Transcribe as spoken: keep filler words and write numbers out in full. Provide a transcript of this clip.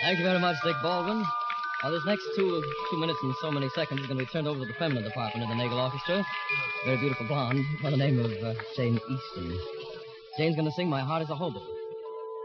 Thank you very much, Dick Baldwin. Now, this next two two minutes and so many seconds is going to be turned over to the feminine department of the Nagel Orchestra. Very beautiful blonde by the name of uh, Jane Easton. Jane's going to sing My Heart is a Hobo.